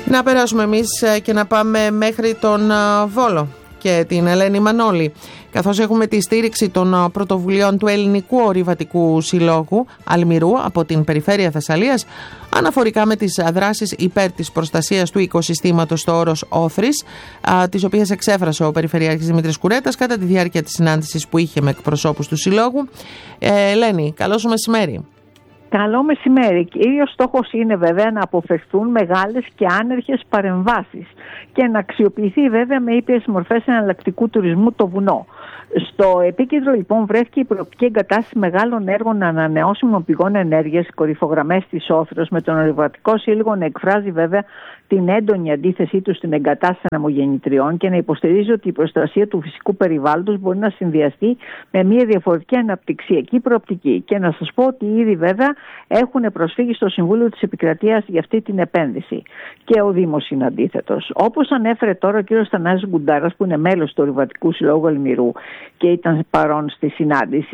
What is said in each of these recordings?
Να περάσουμε εμείς και να πάμε μέχρι τον Βόλο και την Ελένη Μανώλη, καθώς έχουμε τη στήριξη των πρωτοβουλειών του Ελληνικού Ορειβατικού Συλλόγου Αλμυρού από την Περιφέρεια Θεσσαλίας αναφορικά με τις δράσεις υπέρ της προστασίας του οικοσυστήματος στο όρος Όθρης, τις οποίες εξέφρασε ο Περιφερειάρχης Δημήτρης Κουρέτας κατά τη διάρκεια της συνάντησης που είχε με εκπροσώπους του Συλλόγου. Ελένη, καλό σου μεσημέρι. Καλό μεσημέρι. Κύριος στόχος είναι βέβαια να αποφευθούν μεγάλες και άνερχες παρεμβάσεις και να αξιοποιηθεί βέβαια με ήπιες μορφές εναλλακτικού τουρισμού το βουνό. Στο επίκεντρο λοιπόν βρέθηκε η προοπτική εγκατάσταση μεγάλων έργων ανανεώσιμων πηγών ενέργειας, οι κορυφογραμμές της Όθρος, με τον Ορειβατικό Σύλλογο να εκφράζει βέβαια την έντονη αντίθεσή του στην εγκατάσταση ανεμογεννητριών και να υποστηρίζει ότι η προστασία του φυσικού περιβάλλοντος μπορεί να συνδυαστεί με μια διαφορετική αναπτυξιακή προοπτική. Και να σας πω ότι ήδη βέβαια έχουν προσφύγει στο Συμβούλιο της Επικρατείας για αυτή την επένδυση. Και ο Δήμος είναι αντίθετος. Όπως ανέφερε τώρα ο κ. Θανάσης Γκουντάρας, που είναι μέλος του Ορειβατικού Συλλόγου Αλμυρού και ήταν παρόν στη συνάντηση,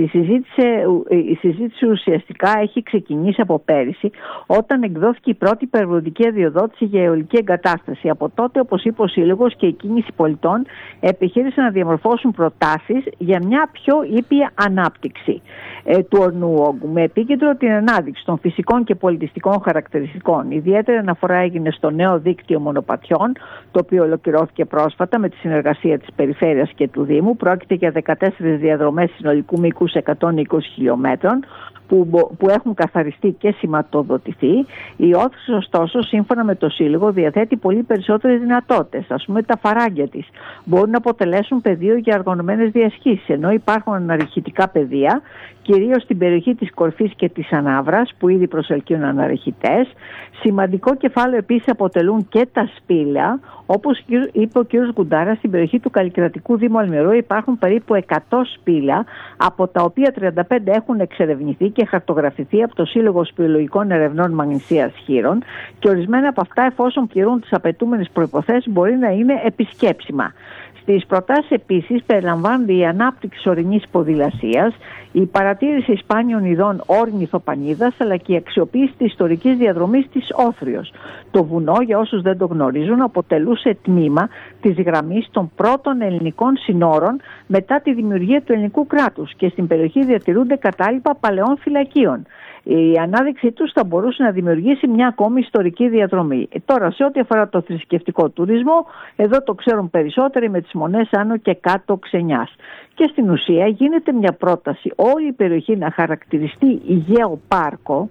η συζήτηση ουσιαστικά έχει ξεκινήσει από πέρυσι, όταν εκδόθηκε η πρώτη περιβαλλοντική αδειοδότηση για αιωλική εγκατάσταση. Από τότε, όπως είπε ο Σύλλογος και η κίνηση πολιτών, επιχείρησαν να διαμορφώσουν προτάσεις για μια πιο ήπια ανάπτυξη του ορεινού όγκου, με επίκεντρο την ανάδειξη των φυσικών και πολιτιστικών χαρακτηριστικών. Ιδιαίτερη αναφορά έγινε στο νέο δίκτυο μονοπατιών, το οποίο ολοκληρώθηκε πρόσφατα με τη συνεργασία της Περιφέρειας και του Δήμου. Πρόκειται για 14 διαδρομές συνολικού μήκους 120 χιλιόμετρων, που έχουν καθαριστεί και σηματοδοτηθεί. Η Όθρης, ωστόσο, σύμφωνα με το Σύλλογο, διαθέτει πολύ περισσότερες δυνατότητες. Ας πούμε, τα φαράγγια της μπορούν να αποτελέσουν πεδίο για οργανωμένες διασχίσεις, ενώ υπάρχουν αναρριχητικά πεδία, κυρίως στην περιοχή της Κορφής και της Ανάβρας, που ήδη προσελκύουν αναρριχητές. Σημαντικό κεφάλαιο επίσης αποτελούν και τα σπήλαια. Όπως είπε ο κ. Γκουντάρας, στην περιοχή του Καλλικρατικού Δήμου Αλμυρού υπάρχουν περίπου 100 σπήλαια, από τα οποία 35 έχουν εξερευνηθεί και χαρτογραφηθεί από το Σύλλογο Σπηλαιολογικών Ερευνών Μαγνησίας Χήρων, και ορισμένα από αυτά, εφόσον πληρούν τις απαιτούμενες προϋποθέσεις, μπορεί να είναι επισκέψιμα. Στις προτάσεις επίσης περιλαμβάνονται η ανάπτυξη ορεινής ποδηλασίας, η παρατήρηση σπάνιων ειδών ορνηθοπανίδας, αλλά και η αξιοποίηση της ιστορικής διαδρομής της Όθριος. Το βουνό, για όσους δεν το γνωρίζουν, αποτελούσε τμήμα της γραμμής των πρώτων ελληνικών συνόρων μετά τη δημιουργία του ελληνικού κράτους και στην περιοχή διατηρούνται κατάλοιπα παλαιών φυλακίων. Η ανάδειξή τους θα μπορούσε να δημιουργήσει μια ακόμη ιστορική διαδρομή. Τώρα, σε ό,τι αφορά το θρησκευτικό τουρισμό, εδώ το ξέρουν περισσότεροι με τις μονές άνω και κάτω Ξενιάς. Και στην ουσία γίνεται μια πρόταση όλη η περιοχή να χαρακτηριστεί γεωπάρκο.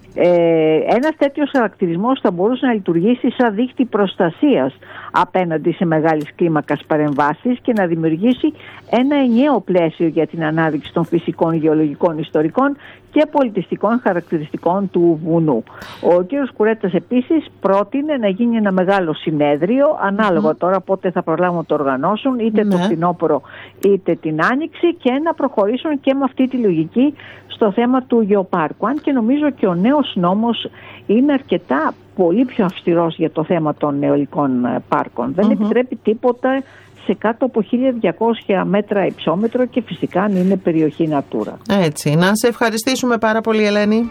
Ένας τέτοιος χαρακτηρισμός θα μπορούσε να λειτουργήσει σαν δίχτυ προστασίας απέναντι σε μεγάλης κλίμακας παρεμβάσεις και να δημιουργήσει ένα ενιαίο πλαίσιο για την ανάδειξη των φυσικών, γεωλογικών, ιστορικών και πολιτιστικών χαρακτηριστικών του βουνού. Ο κ. Κουρέτας επίσης πρότεινε να γίνει ένα μεγάλο συνέδριο, ανάλογα τώρα πότε θα προλάβουν να το οργανώσουν, είτε το φθινόπωρο είτε την άνοιξη, και να προχωρήσουν και με αυτή τη λογική στο θέμα του γεωπάρκου. Αν και νομίζω και ο νέος νόμος είναι αρκετά πολύ πιο αυστηρός για το θέμα των αιωλικών πάρκων. Δεν επιτρέπει τίποτα σε κάτω από 1.200 μέτρα υψόμετρο και φυσικά αν είναι περιοχή Natura. Έτσι, να σε ευχαριστήσουμε πάρα πολύ, Ελένη.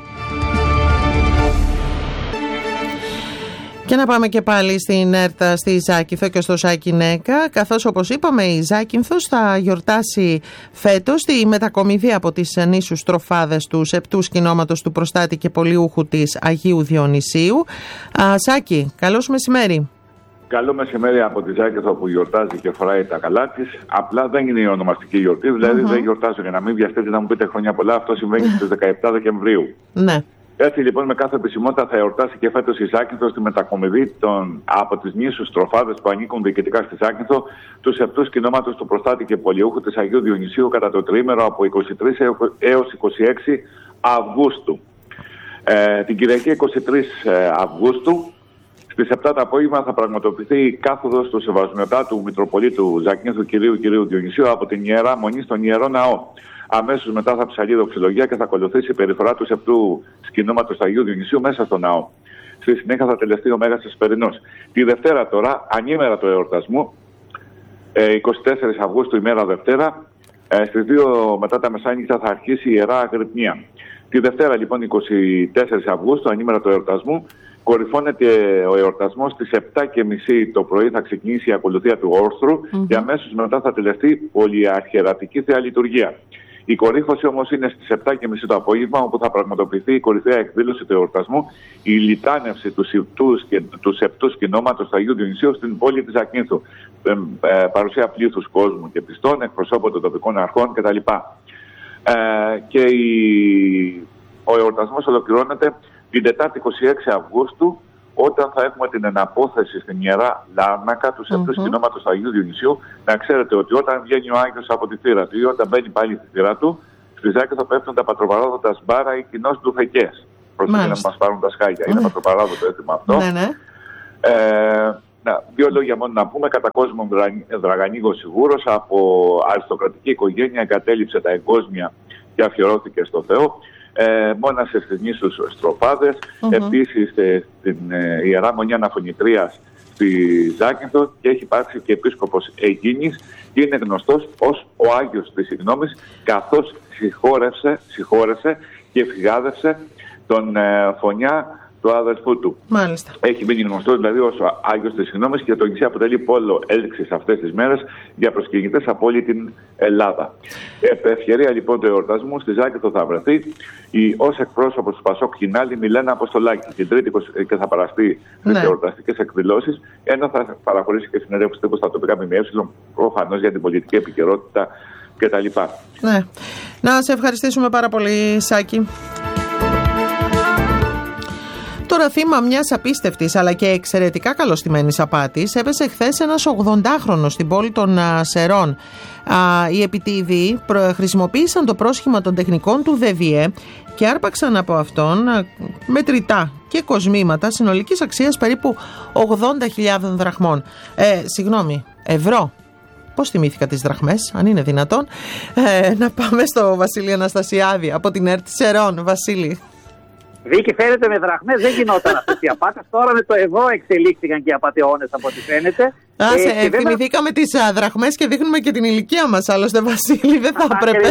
Και να πάμε και πάλι στην ΕΡΤΑ, στη Ζάκυνθο και στο Σάκη-Νέκα, καθώς όπως είπαμε η Ζάκυνθος θα γιορτάσει φέτος τη μετακομιδή από τις νήσους Στροφάδες του σεπτού σκηνώματος του προστάτη και πολιούχου της Αγίου Διονυσίου. Σάκη, καλώς μεσημέρι. Καλό μεσημέρι από τη Ζάκυνθο που γιορτάζει και φοράει τα καλά της. Απλά δεν είναι η ονομαστική γιορτή, δηλαδή δεν γιορτάζω, για να μην βιαστείτε να μου πείτε χρόνια πολλά. Αυτό συμβαίνει στις 17 Δεκεμβρίου. Ναι. Έτσι λοιπόν, με κάθε επισημότητα θα εορτάσει και φέτος η Ζάκυνθο τη μετακομιδή από τις νήσους Στροφάδες που ανήκουν διοικητικά στη Ζάκυνθο του σεπτού σκηνώματος του προστάτη και πολιούχου της Αγίου Διονυσίου κατά το τριήμερο από 23 έως 26 Αυγούστου. Την Κυριακή 23 Αυγούστου στις 7 το απόγευμα θα πραγματοποιηθεί η κάθοδος του Σεβασμιωτάτου Μητροπολίτου Ζακύνθου Κυρίου Διονυσίου από την Ιερά Μονή στον Ιερό Ναό. Αμέσως μετά θα ψαλεί δοξολογία και θα ακολουθήσει η περιφορά του σεπτού σκηνώματος του Αγίου Διονυσίου μέσα στο ναό. Στη συνέχεια θα τελεστεί ο Μέγας Εσπερινός. Τη Δευτέρα τώρα, ανήμερα του εορτασμού, 24 Αυγούστου ημέρα Δευτέρα, στις 2 μετά τα μεσάνυχτα θα αρχίσει η Ιερά Αγρυπνία. Τη Δευτέρα λοιπόν 24 Αυγούστου, ανήμερα του εορτασμού, Κορυφώνεται ο εορτασμός στις 7:30 το πρωί, θα ξεκινήσει η ακολουθία του όρθρου και αμέσως μετά θα τελεστεί πολυαρχιερατική Θεία Λειτουργία. Η κορύφωση όμως είναι στις 7:30 το απόγευμα, όπου θα πραγματοποιηθεί η κορυφαία εκδήλωση του εορτασμού, η λιτάνευση του σεπτούς κοινόματος του Αγίου Διονυσίου στην πόλη της Ζακίνθου. Παρουσία πλήθους κόσμου και πιστών, εκπροσώπων των τοπικών αρχών κτλ. Ο εορτασμός ολοκληρώνεται την Τετάρτη 26 Αυγούστου, όταν θα έχουμε την εναπόθεση στην Ιερά Λάρνακα του σεπτούς κοινόματος του Αγίου Διονυσίου. Να ξέρετε ότι όταν βγαίνει ο Άγιος από τη θύρα του ή όταν μπαίνει πάλι στη θύρα του, στη Ζάκυνθο πέφτουν τα πατροπαράδοτα σπάρα ή κοινώς ντουφεκές. Προσέχει να μας πάρουν τα σκάγια. Είναι πατροπαράδοτο έθιμα αυτό. Δύο λόγια μόνο να πούμε. Κατά κόσμο Δραγανίγος Σιγούρος, από αριστοκρατική οικογένεια, εγκατέλειψε τα εγκόσμια και αφιερώθηκε στο Θεό. Μόνασε στις νήσους Στροφάδες, επίσης στην Ιερά Μονή Αναφωνητρίας στη Ζάκυνθο, και έχει υπάρξει και επίσκοπος Αιγίνης και είναι γνωστός ως ο Άγιος της Συγγνώμης, καθώς συγχώρεσε και φυγάδευσε τον Φωνιά, του αδελφού του. Μάλιστα. Έχει μείνει γνωστό δηλαδή ως ο Άγιος της Συγγνώμης και το νησί αποτελεί πόλο έλξης αυτές τις μέρες για προσκυνητές από όλη την Ελλάδα. Επ' ευκαιρία λοιπόν του εορτασμού στη Ζάκυνθο θα βρεθεί ως εκπρόσωπος του Πασόκ Κινάλη Μιλένα Αποστολάκη την Τρίτη και θα παραστεί στις εορταστικές εκδηλώσεις, ενώ θα παραχωρήσει και συνέντευξη τύπου στα τοπικά ΜΜΕ, προφανώς για την πολιτική επικαιρότητα κτλ. Ναι. Να σε ευχαριστήσουμε πάρα πολύ, Σάκη. Τώρα, θύμα μιας απίστευτης αλλά και εξαιρετικά καλωστημένης απάτης, έπεσε χθες ένας 80χρονος στην πόλη των Σερών. Οι επιτίδιοι χρησιμοποίησαν το πρόσχημα των τεχνικών του ΔΕΒΙΕ και άρπαξαν από αυτόν μετρητά και κοσμήματα συνολικής αξίας περίπου 80.000 δραχμών. Συγγνώμη, ευρώ. Πώς θυμήθηκα τις δραχμές, αν είναι δυνατόν. Να πάμε στο Βασίλη Αναστασιάδη από την ΕΡΤ Σερών. Βασίλη. Βίκη, φαίνεται με δραχμές δεν γινόταν αυτές οι απάτες. Τώρα με το ευρώ εξελίχθηκαν και οι απατεώνες από ό,τι φαίνεται. Θυμηθήκαμε τις δραχμές και δείχνουμε και την ηλικία μας. Άλλωστε, Βασίλη, δεν θα έπρεπε.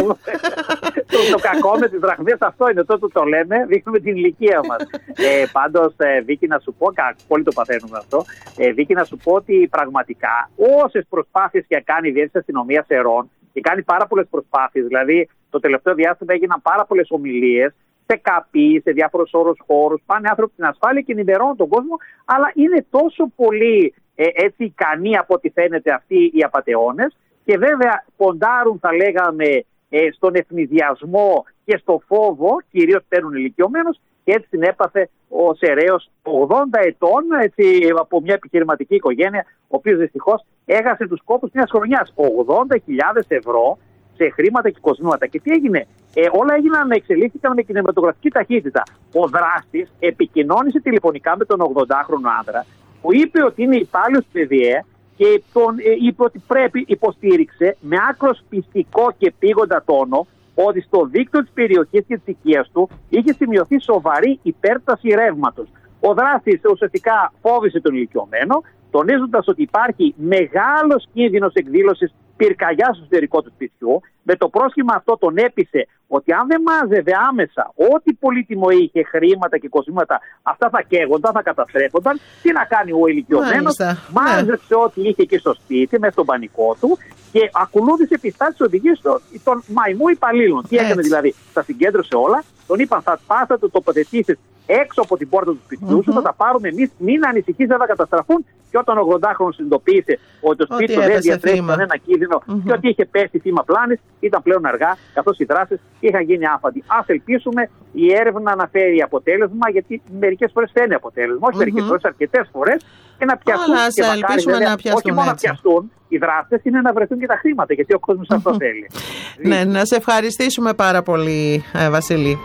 Το κακό με τις δραχμές αυτό είναι. Τότε το λέμε, δείχνουμε την ηλικία μας. Πάντως, Βίκη, να σου πω, πολύ το παθαίνουμε αυτό. Βίκη, να σου πω ότι πραγματικά όσες προσπάθειες και κάνει η Διεύθυνση Αστυνομίας Σερών, και κάνει πάρα πολλές προσπάθειες. Δηλαδή, το τελευταίο διάστημα έγιναν πάρα πολλές ομιλίες σε ΚΑΠΗ, σε διάφορους όρους χώρους, πάνε άνθρωποι στην ασφάλεια και ενημερώνουν τον κόσμο, αλλά είναι τόσο πολύ έτσι ικανοί από ό,τι φαίνεται αυτοί οι απατεώνες και βέβαια ποντάρουν, θα λέγαμε, στον ευνηδιασμό και στο φόβο, κυρίως παίρνουν ηλικιωμένους, και έτσι την έπαθε ο Σεραίος 80 ετών, έτσι, από μια επιχειρηματική οικογένεια, ο οποίος δυστυχώς έχασε τους κόπους μιας χρονιάς. 80.000 ευρώ σε χρήματα και κοσμήματα. Και τι έγινε? Όλα εξελίχθηκαν με κινηματογραφική ταχύτητα. Ο δράστης επικοινώνησε τηλεφωνικά με τον 80χρονο άνδρα, που είπε ότι είναι υπάλληλος του ΕΔΙΕ και τον είπε ότι υποστήριξε με άκρος πιστικό και επίγοντα τόνο ότι στο δίκτυο της περιοχής και της οικίας του είχε σημειωθεί σοβαρή υπέρταση ρεύματος. Ο δράστης ουσιαστικά φόβησε τον ηλικιωμένο, τονίζοντας ότι υπάρχει μεγάλος κίνδυνος εκδήλωσης πυρκαγιάς στο εσωτερικό του σπιτιού. Με το πρόσχημα αυτό τον έπεισε ότι αν δεν μάζευε άμεσα ό,τι πολύτιμο είχε, χρήματα και κοσμήματα, αυτά θα καίγονταν, θα καταστρέφονταν. Τι να κάνει ο ηλικιωμένος? Μάζεψε ό,τι είχε και στο σπίτι, μέσα στον πανικό του, και ακολούθησε πιστά τις οδηγίες των μαϊμού υπαλλήλων. Τι έκανε δηλαδή? Τα συγκέντρωσε όλα, τον είπαν θα πας, θα το τοποθετήσεις έξω από την πόρτα του σπιτιού σου, θα τα πάρουμε εμείς, μην ανησυχείς, δεν θα καταστραφούν. Και όταν ο 80χρονος συνειδητοποίησε ότι το σπίτι του δεν διατρέχει κανένα κίνδυνο και ότι είχε πέσει θύμα πλάνης, ήταν πλέον αργά, καθώς οι δράσεις είχαν γίνει άφαντοι. Ας ελπίσουμε η έρευνα να φέρει αποτέλεσμα, γιατί μερικές φορές φέρνει αποτέλεσμα, όχι μερικές φορές, αρκετές φορές, και να πιαστούν. Και μακάρι, βέβαια, όχι μόνο να πιαστούν οι δράστες, είναι να βρεθούν και τα χρήματα, γιατί ο κόσμος αυτό θέλει. Ναι, να σε ευχαριστήσουμε πάρα πολύ, Βασίλη.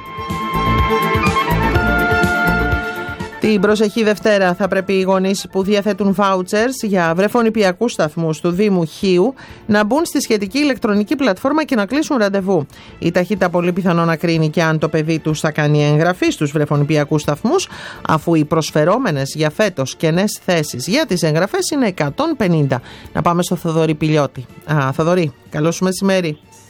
Την προσεχή Δευτέρα θα πρέπει οι γονείς που διαθέτουν vouchers για βρεφονηπιακούς σταθμούς του Δήμου Χίου να μπουν στη σχετική ηλεκτρονική πλατφόρμα και να κλείσουν ραντεβού. Η ταχύτητα πολύ πιθανό να κρίνει και αν το παιδί τους θα κάνει εγγραφή στους βρεφονηπιακούς σταθμούς, αφού οι προσφερόμενες για φέτος κενές θέσεις για τις εγγραφές είναι 150. Να πάμε στο Θοδωρή Πηλιώτη. Θοδωρή, καλό σου μεσημέρι.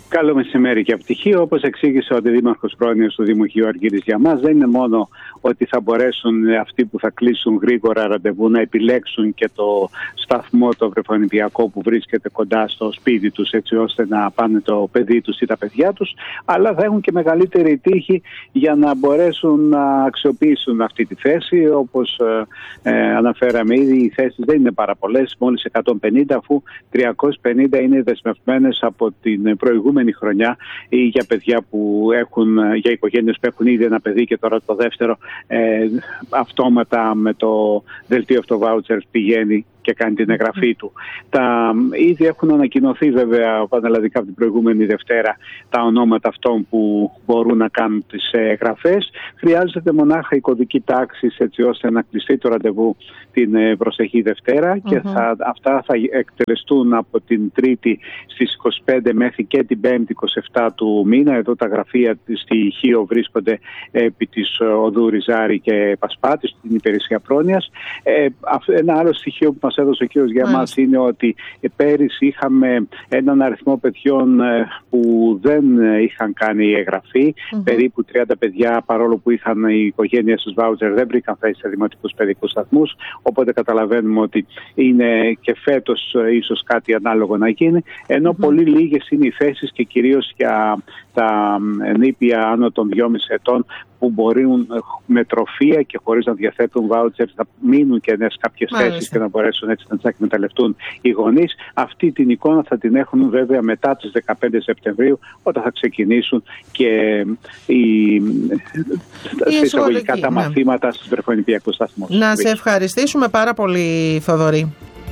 Καλό μεσημέρι και ευτυχία. Όπως εξήγησε ο αντιδήμαρχος πρόνοιας του Δημοχείου Αργύρης, για μας δεν είναι μόνο ότι θα μπορέσουν αυτοί που θα κλείσουν γρήγορα ραντεβού να επιλέξουν και το σταθμό το βρεφονιπιακό που βρίσκεται κοντά στο σπίτι τους, έτσι ώστε να πάνε το παιδί τους ή τα παιδιά τους, αλλά θα έχουν και μεγαλύτερη τύχη για να μπορέσουν να αξιοποιήσουν αυτή τη θέση. Όπως αναφέραμε ήδη, οι θέσεις δεν είναι πάρα πολλές, μόλις 150, αφού 350 είναι δεσμευμένες από την προηγούμενη χρονιά ή για παιδιά που έχουν, για οικογένειες που έχουν ήδη ένα παιδί και τώρα το δεύτερο αυτόματα με το δελτίο αυτό voucher πηγαίνει και κάνει την εγγραφή του. Ήδη έχουν ανακοινωθεί βέβαια πανελλαδικά από την προηγούμενη Δευτέρα τα ονόματα αυτών που μπορούν να κάνουν τις εγγραφές. Χρειάζεται μονάχα η κωδική τάξη έτσι ώστε να κλειστεί το ραντεβού την προσεχή Δευτέρα και αυτά θα εκτελεστούν από την Τρίτη στις 25 μέχρι και την Πέμπτη 27 του μήνα. Εδώ τα γραφεία στη Χίο βρίσκονται επί της οδού Ριζάρη και Πασπάτη στην υπηρεσία πρόνοιας. Ένα άλλο στοιχείο που μας έδωσε ο κ. Γιαμάς είναι ότι πέρυσι είχαμε έναν αριθμό παιδιών που δεν είχαν κάνει εγγραφή. Περίπου 30 παιδιά, παρόλο που είχαν οι οικογένειες στους βάουτσερ, δεν βρήκαν θέση σε δημοτικούς παιδικούς σταθμούς. Οπότε καταλαβαίνουμε ότι είναι και φέτος ίσως κάτι ανάλογο να γίνει. Ενώ πολύ λίγες είναι οι θέσεις και κυρίως για τα νήπια άνω των 2,5 ετών που μπορούν με τροφία και χωρίς να διαθέτουν βάουτσερ να μείνουν και κάποιες θέσεις και να μπορέσουν έτσι να τις εκμεταλλευτούν οι γονείς. Αυτή την εικόνα θα την έχουν βέβαια μετά τις 15 Σεπτεμβρίου, όταν θα ξεκινήσουν και εισαγωγικά τα μαθήματα στους βρεφονιπιακούς σταθμούς. Να σε ευχαριστήσουμε πάρα πολύ, Θοδωρή.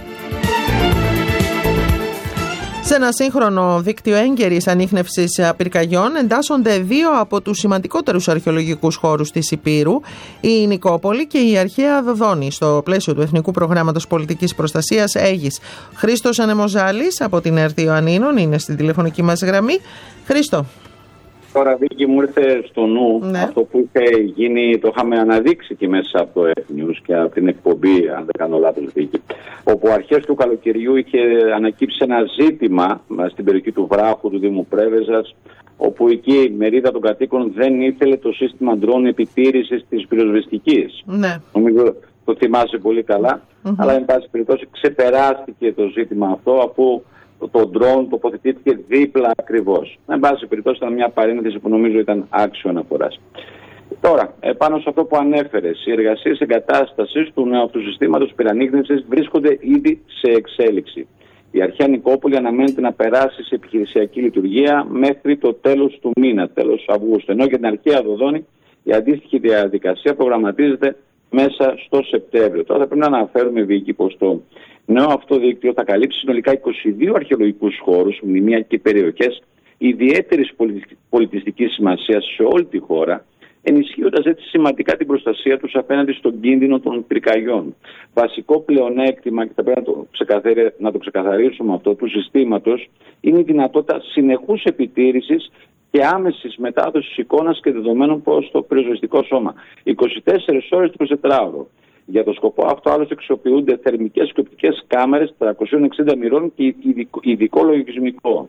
Σε ένα σύγχρονο δίκτυο έγκαιρης ανίχνευσης πυρκαγιών εντάσσονται δύο από τους σημαντικότερους αρχαιολογικούς χώρους της Ηπείρου, η Νικόπολη και η αρχαία Δοδόνη, στο πλαίσιο του Εθνικού Προγράμματος Πολιτικής Προστασίας Αίγης. Χρήστος Ανεμοζάλης από την ΕΡΤ Ιωαννίνων είναι στην τηλεφωνική μας γραμμή. Χρήστο. Τώρα, Βίκη, μου ήρθε στο νου αυτό που είχε γίνει, το είχαμε αναδείξει και μέσα από το News και από την εκπομπή, αν δεν κάνω λάθος, Βίκη, όπου αρχές του καλοκαιριού είχε ανακύψει ένα ζήτημα στην περιοχή του Βράχου, του Δήμου Πρέβεζας, όπου εκεί η μερίδα των κατοίκων δεν ήθελε το σύστημα ντρόουν επιτήρησης της πυροσβεστικής. Ναι. Νομίζω το θυμάσαι πολύ καλά, αλλά εν πάση περιπτώσει ξεπεράστηκε το ζήτημα αυτό, αφού το ντρόουν τοποθετήθηκε δίπλα ακριβώς. Εν πάση περιπτώσει ήταν μια παρένθεση που νομίζω ήταν άξιο αναφοράς. Τώρα, πάνω σε αυτό που ανέφερες, οι εργασίες εγκατάστασης του νέου αυτού συστήματος πυρανίχνευσης βρίσκονται ήδη σε εξέλιξη. Η αρχαία Νικόπολη αναμένεται να περάσει σε επιχειρησιακή λειτουργία μέχρι το τέλος του μήνα, τέλος Αυγούστου. Ενώ για την αρχαία Δοδόνη η αντίστοιχη διαδικασία προγραμματίζεται μέσα στο Σεπτέμβριο. Τώρα θα πρέπει να αναφέρουμε, Βίκη, πως το νέο αυτό δίκτυο θα καλύψει συνολικά 22 αρχαιολογικούς χώρους, μνημεία και περιοχές ιδιαίτερης πολιτιστικής σημασίας σε όλη τη χώρα, ενισχύοντας έτσι σημαντικά την προστασία τους απέναντι στον κίνδυνο των πυρκαγιών. Βασικό πλεονέκτημα, και θα πρέπει να το ξεκαθαρίσουμε αυτό, του συστήματος είναι η δυνατότητα συνεχούς επιτήρησης και άμεσης μετάδοσης εικόνας και δεδομένων προς το πυροσβεστικό σώμα. 24 ώρες το 24ωρο. Για το σκοπό αυτό άλλωστε αξιοποιούνται θερμικές και οπτικές κάμερες 360 μοιρών και ειδικό λογισμικό.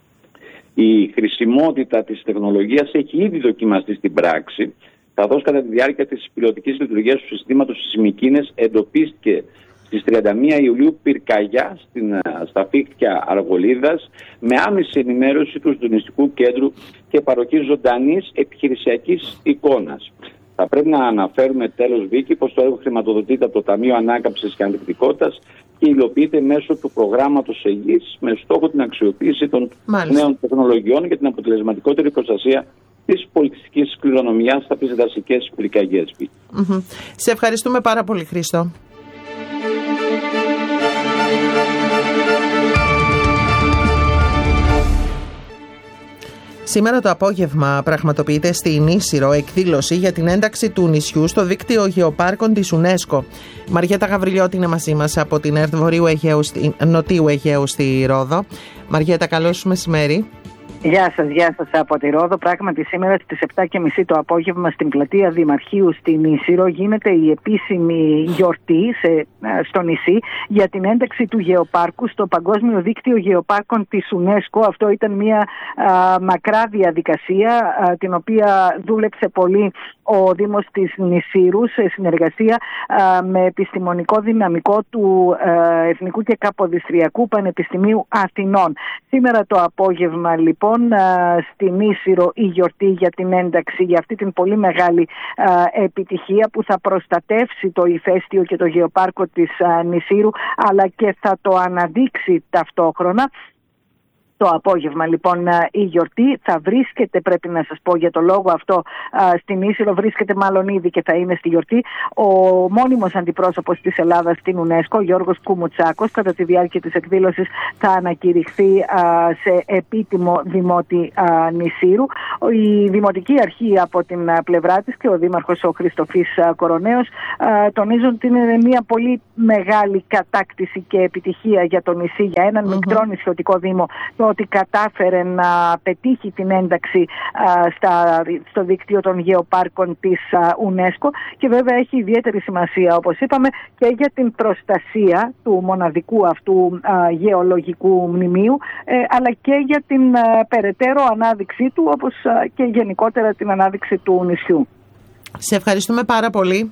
Η χρησιμότητα της τεχνολογίας έχει ήδη δοκιμαστεί στην πράξη, καθώς κατά τη διάρκεια της πιλωτικής λειτουργίας του συστήματος στις Μυκήνες εντοπίστηκε στις 31 Ιουλίου πυρκαγιά στα Φίκτια Αργολίδας με άμεση ενημέρωση του Συντονιστικού Κέντρου και παροχή ζωντανής επιχειρησιακής εικόνας. Θα πρέπει να αναφέρουμε τέλος, Βίκη, πως το έργο χρηματοδοτείται από το Ταμείο Ανάκαμψης και Ανθεκτικότητας και υλοποιείται μέσω του προγράμματος Αιγής με στόχο την αξιοποίηση των νέων τεχνολογιών για την αποτελεσματικότερη προστασία της πολιτιστικής κληρονομιάς από τις δασικές πυρκαγιές. Σε ευχαριστούμε πάρα πολύ, Χρήστο. Σήμερα το απόγευμα πραγματοποιείται στην Ίσυρο εκδήλωση για την ένταξη του νησιού στο δίκτυο γεωπάρκων της UNESCO. Η Μαριέτα Γαβριλιώτη είναι μαζί μας από την ΕΡΤ Νοτίου Αιγαίου στη Ρόδο. Μαριέτα, καλό σου μεσημέρι. Γεια σας από τη Ρόδο. Πράγματι σήμερα στις 7:30 το απόγευμα στην πλατεία Δημαρχείου στην Ίσυρο γίνεται η επίσημη γιορτή στο νησί για την ένταξη του γεωπάρκου στο Παγκόσμιο Δίκτυο Γεωπάρκων της UNESCO. Αυτό ήταν μια μακρά διαδικασία την οποία δούλεψε πολύ ο Δήμος της Νησύρου σε συνεργασία με επιστημονικό δυναμικό του Εθνικού και Καποδιστριακού Πανεπιστημίου Αθηνών. Σήμερα το απόγευμα λοιπόν στην Ίσυρο η γιορτή για την ένταξη, για αυτή την πολύ μεγάλη επιτυχία που θα προστατεύσει το ηφαίστειο και το γεωπάρκο της Νησύρου, αλλά και θα το αναδείξει ταυτόχρονα. Το απόγευμα λοιπόν η γιορτή θα βρίσκεται, πρέπει να σας πω για το λόγο αυτό, στην Ίσυρο βρίσκεται μάλλον ήδη και θα είναι στη γιορτή ο μόνιμος αντιπρόσωπος της Ελλάδας στην UNESCO, Γιώργος Κουμουτσάκος. Κατά τη διάρκεια της εκδήλωσης θα ανακηρυχθεί σε επίτιμο δημότη Νησύρου. Η Δημοτική Αρχή από την πλευρά της και ο Δήμαρχος ο Χριστοφής Κοροναίος τονίζουν ότι είναι μια πολύ μεγάλη κατάκτηση και επιτυχία για το νησί, για έναν μικρό νησιωτικό δήμο, ότι κατάφερε να πετύχει την ένταξη στο δίκτυο των γεωπάρκων της UNESCO και βέβαια έχει ιδιαίτερη σημασία, όπως είπαμε, και για την προστασία του μοναδικού αυτού γεωλογικού μνημείου, αλλά και για την περαιτέρω ανάδειξή του, όπως και γενικότερα την ανάδειξη του νησιού. Σε ευχαριστούμε πάρα πολύ.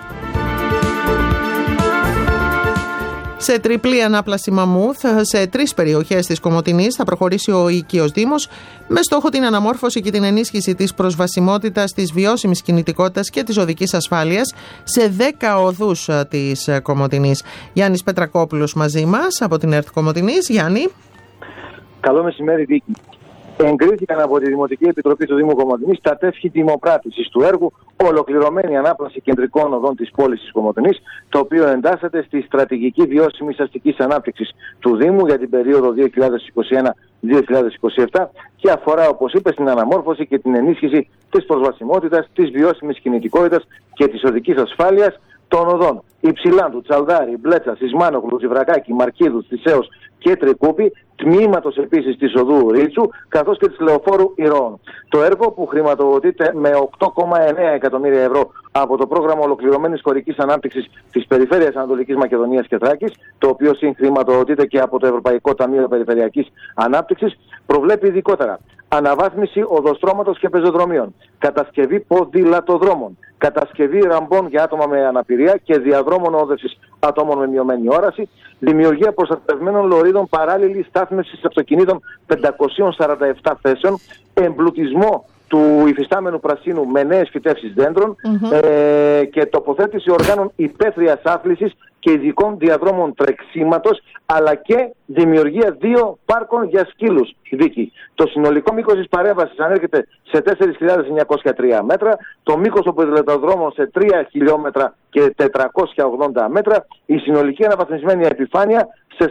Σε τριπλή ανάπλαση μαμούθ σε 3 περιοχές της Κομοτηνής θα προχωρήσει ο οικείος Δήμος με στόχο την αναμόρφωση και την ενίσχυση της προσβασιμότητας, της βιώσιμης κινητικότητας και της οδικής ασφάλειας σε 10 οδούς της Κομοτηνής. Γιάννης Πετρακόπουλος μαζί μας από την ΕΡΤ Κομοτηνής. Γιάννη. Καλό μεσημέρι, Βίκη. Εγκρίθηκαν από τη Δημοτική Επιτροπή του Δήμου Κομοτηνής τα τεύχη τιμοπράτησης του έργου Ολοκληρωμένη Ανάπλαση Κεντρικών Οδών της πόλης της Κομοτηνής, το οποίο εντάσσεται στη Στρατηγική Βιώσιμης Αστικής Ανάπτυξης του Δήμου για την περίοδο 2021-2027 και αφορά, όπως είπε, στην αναμόρφωση και την ενίσχυση της προσβασιμότητας, της βιώσιμης κινητικότητας και της οδικής ασφάλειας των οδών Υψηλάντου, Τσαλδάρη, Μπλέτσας, Ισμάνογλου, Ζιβρακάκη, Μαρκίδου, Θησέως και Τρικούπη, τμήματος επίσης της οδού Ρίτσου, καθώς και της λεωφόρου Ηρώων. Το έργο, που χρηματοδοτείται με 8,9 εκατομμύρια ευρώ από το πρόγραμμα Ολοκληρωμένης Χωρικής Ανάπτυξης της Περιφέρειας Ανατολικής Μακεδονίας και Θράκης, το οποίο συγχρηματοδοτείται και από το Ευρωπαϊκό Ταμείο Περιφερειακής Ανάπτυξης, προβλέπει ειδικότερα αναβάθμιση οδοστρώματος και πεζοδρομίων, κατασκευή ποδηλατοδρόμων, κατασκευή ραμπών για άτομα με αναπηρία και διαδρόμων όδευσης ατόμων με μειωμένη όραση, δημιουργία προστατευμένων λωρίδων παράλληλης στάθμευσης αυτοκινήτων 547 θέσεων, εμπλουτισμό του υφιστάμενου πρασίνου με νέες φυτεύσεις δέντρων και τοποθέτηση οργάνων υπαίθριας άθλησης και ειδικών διαδρόμων τρεξίματος, αλλά και δημιουργία 2 πάρκων για σκύλους. Δίκη. Το συνολικό μήκος της παρέμβασης ανέρχεται σε 4.903 μέτρα, το μήκος των ποδηλατοδρόμων σε 3 χιλιόμετρα και 480 μέτρα, η συνολική αναβαθμισμένη επιφάνεια σε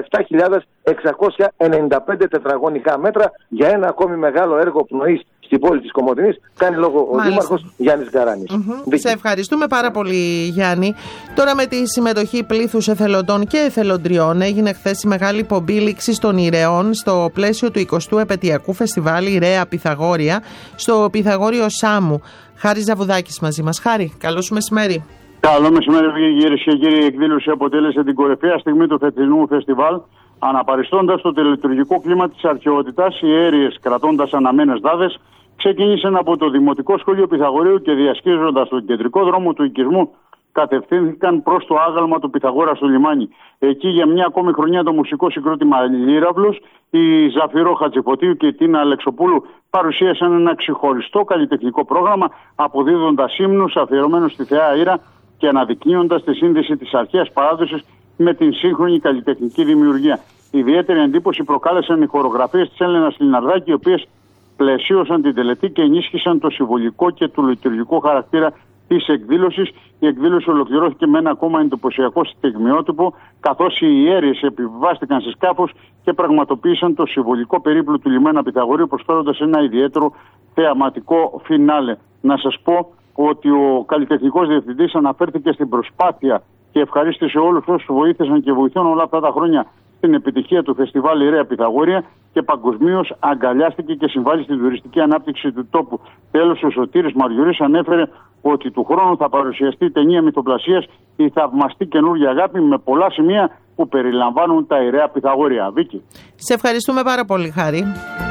47.695 τετραγωνικά μέτρα για ένα ακόμη μεγάλο έργο πνοής στην πόλη της Κομοτηνής. Κάνει λόγο ο Δήμαρχος Γιάννης Γκαράνης. Σε ευχαριστούμε πάρα πολύ, Γιάννη. Τώρα, με τη συμμετοχή πλήθους εθελοντών και εθελοντριών, έγινε χθες η μεγάλη πομπή λήξης των Ιρεών στο πλαίσιο του 20ου επαιτειακού φεστιβάλ Ιρέα Πυθαγόρια στο Πυθαγόριο Σάμου. Χάρης Ζαβουδάκης μαζί μας. Χάρη, καλό σου μεσημέρι. Καλό μεσημέρι, κυρίες και κύριοι. Η εκδήλωση αποτέλεσε την κορυφαία στιγμή του φετινού φεστιβάλ, αναπαριστώντας το τελετουργικό κλίμα της αρχαιότητας. Οι αίριες, κρατώντας αναμένες δάδες, ξεκίνησαν από το Δημοτικό Σχολείο Πυθαγορείου και, διασχίζοντας τον κεντρικό δρόμο του οικισμού, κατευθύνθηκαν προς το άγαλμα του Πυθαγόρα στο λιμάνι. Εκεί, για μια ακόμη χρονιά, το μουσικό συγκρότημα Λύραυλος, η Ζαφυρό Χατζηφωτίου και η Τίνα Αλεξοπούλου παρουσίασαν ένα ξεχωριστό καλλιτεχνικό πρόγραμμα, αποδίδοντας ύμνους αφιερωμένους στη Θεά Ήρα και αναδεικνύοντας τη σύνδεση της αρχαίας παράδοσης με την σύγχρονη καλλιτεχνική δημιουργία. Ιδιαίτερη εντύπωση προκάλεσαν οι χορογραφίες της Έλενας Λιναρδάκη, οι οποίες πλαισίωσαν την τελετή και ενίσχυσαν το συμβολικό και το λειτουργικό χαρακτήρα της εκδήλωσης. Η εκδήλωση ολοκληρώθηκε με ένα ακόμα εντυπωσιακό στιγμιότυπο, καθώς οι ιέρειες επιβιβάστηκαν σε σκάφος και πραγματοποίησαν το συμβολικό περίπλου του λιμένα Πυθαγορείου, προσφέροντας ένα ιδιαίτερο θεαματικό φινάλε. Να σας πω ότι ο καλλιτεχνικός διευθυντής αναφέρθηκε στην προσπάθεια και ευχαρίστησε όλους όσους βοήθησαν και βοηθούν όλα αυτά τα χρόνια στην επιτυχία του φεστιβάλ Ιερέα Πυθαγόρια και παγκοσμίως αγκαλιάστηκε και συμβάλλει στην τουριστική ανάπτυξη του τόπου. Τέλος, ο Σωτήρης Μαριουρής ανέφερε ότι του χρόνου θα παρουσιαστεί ταινία μυθοπλασίας «Η θαυμαστή καινούργια αγάπη» με πολλά σημεία που περιλαμβάνουν τα Ιερέα Πυθαγόρια. Βίκη. Σε ευχαριστούμε πάρα πολύ, Χάρη.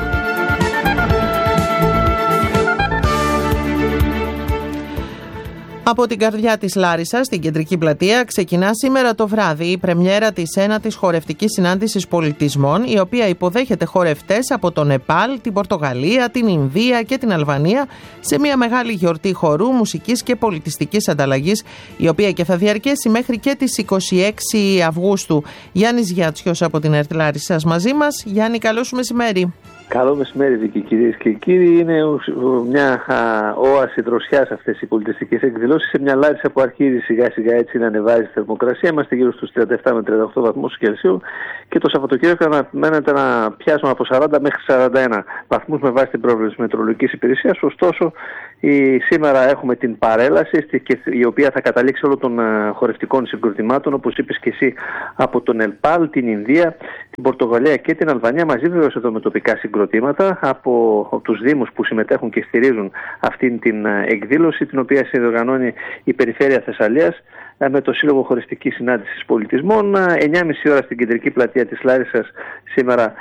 Από την καρδιά της Λάρισσας, στην Κεντρική Πλατεία, ξεκινά σήμερα το βράδυ η πρεμιέρα της 9ης Χορευτικής Συνάντησης Πολιτισμών, η οποία υποδέχεται χορευτές από το Νεπάλ, την Πορτογαλία, την Ινδία και την Αλβανία σε μια μεγάλη γιορτή χορού, μουσικής και πολιτιστικής ανταλλαγής, η οποία και θα διαρκέσει μέχρι και τις 26 Αυγούστου. Γιάννης Γιάτσιος από την ΕΡΤ Λάρισσας μαζί μας. Γιάννη, καλό σου μεσημέρι. Καλό μεσημέρι, Βίκη, κυρίες και κύριοι. Είναι μια όαση δροσιάς αυτές οι πολιτιστικές εκδηλώσεις σε μια Λάρισα που αρχίζει σιγά σιγά έτσι να ανεβάζει τη θερμοκρασία. Είμαστε γύρω στους 37 με 38 βαθμούς Κελσίου και το Σαββατοκύριακο αναμένεται να πιάσουμε από 40 μέχρι 41 βαθμούς με βάση την πρόβλεψη μετεωρολογικής υπηρεσίας. Ωστόσο, σήμερα έχουμε την παρέλαση η οποία θα καταλήξει όλων των χορευτικών συγκροτημάτων, όπως είπες και εσύ, από τον Νεπάλ, την Ινδία, την Πορτογαλία και την Αλβανία, μαζί βεβαίως εδώ με τοπικά συγκροτήματα από τους Δήμους που συμμετέχουν και στηρίζουν αυτήν την εκδήλωση, την οποία συνδιοργανώνει η Περιφέρεια Θεσσαλίας με το Σύλλογο Χωριστικής Συνάντησης Πολιτισμών. 9.30 ώρα στην Κεντρική Πλατεία της Λάρισσας σήμερα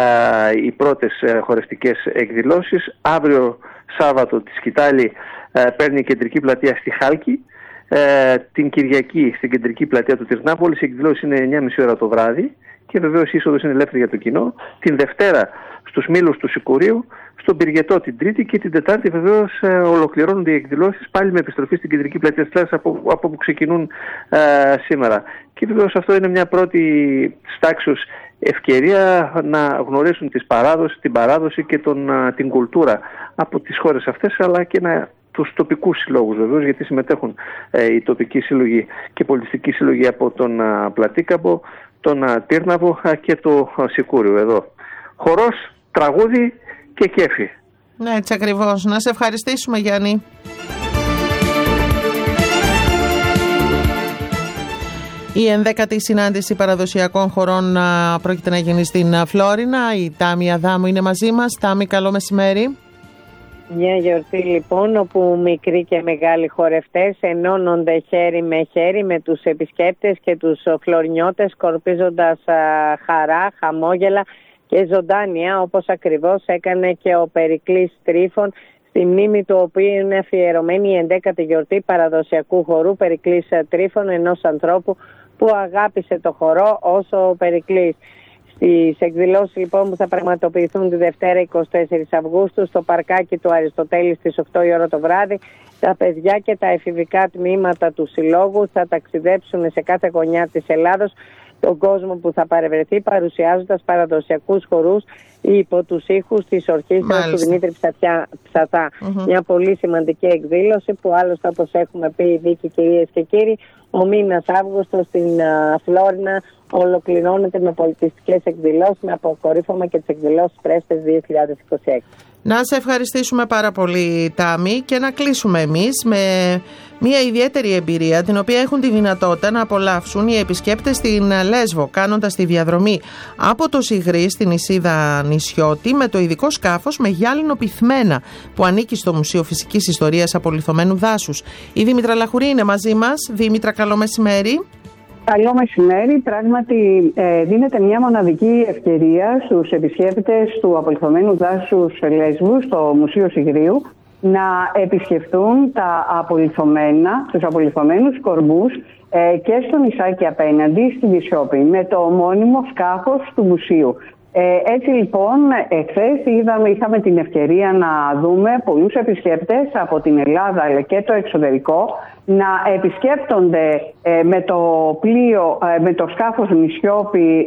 οι πρώτες χωριστικές εκδηλώσεις. Αύριο Σάββατο τη σκητάλη παίρνει η Κεντρική Πλατεία στη Χάλκη. Την Κυριακή στην Κεντρική Πλατεία του Τυρνάπολης η εκδηλώση είναι 9.30 ώρα το βράδυ και βεβαίως η είσοδος είναι ελεύθερη για το κοινό. Την Δευτέρα στους Μήλους του Σικουρίου, στον Πυργετό την Τρίτη και την Τετάρτη βεβαίως ολοκληρώνονται οι εκδηλώσεις πάλι με επιστροφή στην Κεντρική Πλατεία της Λάρισσας από όπου ξεκινούν σήμερα. Και βεβαίως αυτό είναι μια πρώτη στάξεως ευκαιρία να γνωρίσουν την παράδοση και την κουλτούρα από τις χώρες αυτές, αλλά και τους τοπικούς συλλόγους βεβαίως, γιατί συμμετέχουν οι τοπικοί σύλλογοι και πολιτιστικοί σύλλογοι από τον Πλατήκαμπο, τον Τύρναβο και το Σικούριο εδώ. Χορός, τραγούδι και κέφι. Ναι, έτσι ακριβώς. Να σε ευχαριστήσουμε, Γιάννη. Η 11η συνάντηση παραδοσιακών χωρών πρόκειται να γίνει στην Φλόρινα. Η Τάμι Αδάμου είναι μαζί μας. Τάμι, καλό μεσημέρι. Μια γιορτή λοιπόν όπου μικροί και μεγάλοι χορευτές ενώνονται χέρι με χέρι με τους επισκέπτες και τους φλωρινιώτες, σκορπίζοντας χαρά, χαμόγελα και ζωντάνια, όπως ακριβώς έκανε και ο Περικλής Τρίφων, στη μνήμη του οποίου είναι αφιερωμένη η 11η γιορτή παραδοσιακού χορού Περικλής Τρίφων, ενός ανθρώπου που αγάπησε το χορό όσο ο Περικλής. Στις εκδηλώσεις λοιπόν που θα πραγματοποιηθούν τη Δευτέρα 24 Αυγούστου στο παρκάκι του Αριστοτέλη στις 8 η ώρα το βράδυ, τα παιδιά και τα εφηβικά τμήματα του Συλλόγου θα ταξιδέψουν σε κάθε γωνιά της Ελλάδος, τον κόσμο που θα παρευρεθεί παρουσιάζοντας παραδοσιακούς χορούς υπό τους ήχους της ορχήστρας του Δημήτρη Ψαθά. Μια πολύ σημαντική εκδήλωση που άλλωστε, όπως έχουμε πει, Βίκη, κυρίες και κύριοι, ο μήνας Αύγουστος στην Φλόρινα ολοκληρώνεται με πολιτιστικές εκδηλώσεις, με αποκορύφωμα και τις εκδηλώσεις Πρέστες 2026. Να σε ευχαριστήσουμε πάρα πολύ, Τάμι, και να κλείσουμε εμείς με μια ιδιαίτερη εμπειρία την οποία έχουν τη δυνατότητα να απολαύσουν οι επισκέπτες στην Λέσβο, κάνοντας τη διαδρομή από το Σιγρή στην νησίδα Νησιώτη με το ειδικό σκάφος με γυάλινο πυθμένα που ανήκει στο Μουσείο Φυσικής Ιστορίας Απολιθωμένου Δάσους. Η Δήμητρα Λαχουρή είναι μαζί μας. Δήμητρα, καλό μεσημέρι. Καλό μεσημέρι. Πράγματι δίνεται μια μοναδική ευκαιρία στους επισκέπτες του Απολιθωμένου Δάσους Λέσβου στο Μουσείο Σιγρίου να επισκεφτούν τους απολιθωμένους κορμούς και στο νησάκι απέναντι στη Νησιώπη με το ομώνυμο σκάφος του μουσείου. Έτσι λοιπόν, εχθές είχαμε την ευκαιρία να δούμε πολλούς επισκέπτες από την Ελλάδα αλλά και το εξωτερικό να επισκέπτονται με το σκάφος Νησιώπη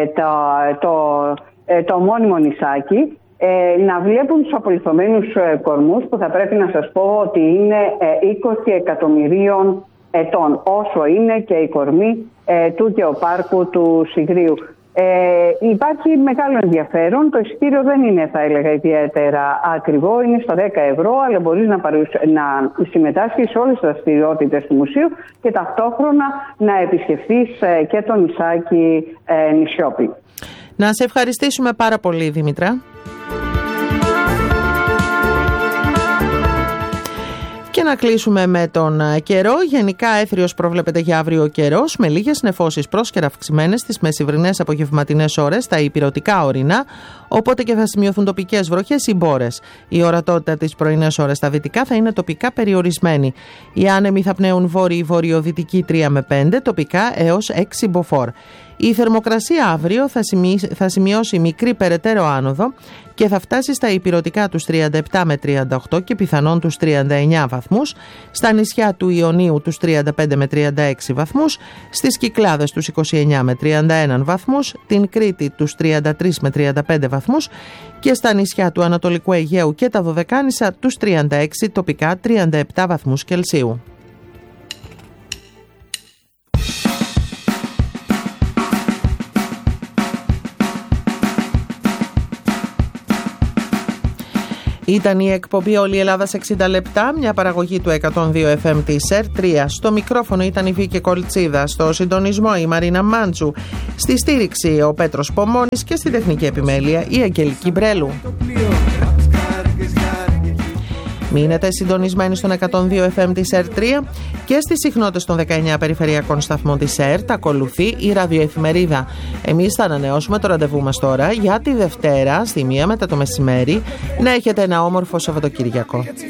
το ομώνυμο νησάκι, να βλέπουν τους απολιθωμένους κορμούς που θα πρέπει να σας πω ότι είναι 20 εκατομμυρίων ετών, όσο είναι και οι κορμοί του γεωπάρκου του Σιγρίου. Υπάρχει μεγάλο ενδιαφέρον. Το εισιτήριο δεν είναι, θα έλεγα, ιδιαίτερα ακριβό. Είναι στο 10 ευρώ, αλλά μπορείς να συμμετάσχεις σε όλες τις δραστηριότητες του μουσείου και ταυτόχρονα να επισκεφθείς και το νησάκι Νησιώπη. Να σε ευχαριστήσουμε πάρα πολύ, Δήμητρα. Και να κλείσουμε με τον καιρό. Γενικά έθριος προβλέπεται για αύριο ο καιρός, με λίγες νεφώσεις πρόσκαιρα αυξημένες στις μεσημβρινές απογευματινές ώρες στα ηπειρωτικά ορεινά, οπότε και θα σημειωθούν τοπικές βροχές ή μπόρες. Η ορατότητα τις πρωινές ώρες στα δυτικά θα είναι τοπικά περιορισμένη. Οι άνεμοι θα πνέουν βόρειο-βορειοδυτική 3 με 5, τοπικά έως 6 μποφόρ. Η θερμοκρασία αύριο θα σημειώσει μικρή περαιτέρω άνοδο και θα φτάσει στα ηπειρωτικά τους 37 με 38 και πιθανόν τους 39 βαθμούς, στα νησιά του Ιωνίου τους 35 με 36 βαθμούς, στις Κυκλάδες τους 29 με 31 βαθμούς, την Κρήτη τους 33 με 35 βαθμούς και στα νησιά του Ανατολικού Αιγαίου και τα Δωδεκάνησα τους 36, τοπικά 37 βαθμούς Κελσίου. Ήταν η εκπομπή «Όλη η Ελλάδα σε 60 λεπτά», μια παραγωγή του 102 FM της ΕΡΤ3. Στο μικρόφωνο ήταν η Βίκη Κολτσίδα, στο συντονισμό η Μαρίνα Μάντζου, στη στήριξη ο Πέτρος Πομώνης και στη τεχνική επιμέλεια η Αγγελική Μπρέλου. Μείνετε συντονισμένοι στον 102 FM της ΕΡΤ3 και στις συχνότητες των 19 περιφερειακών σταθμών της ΕΡΤ ακολουθεί η ραδιοεφημερίδα. Εμείς θα ανανεώσουμε το ραντεβού μας τώρα για τη Δευτέρα στη 1 μετά το μεσημέρι. Να έχετε ένα όμορφο Σαββατοκύριακο.